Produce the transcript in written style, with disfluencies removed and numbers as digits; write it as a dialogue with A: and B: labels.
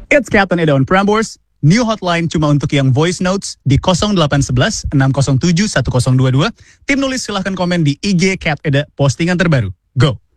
A: It's Captain Eda on Prambors. New hotline cuma untuk yang voice notes di 0811 607 1022. Tim nulis silahkan komen di IG Cat Eda postingan terbaru. Go!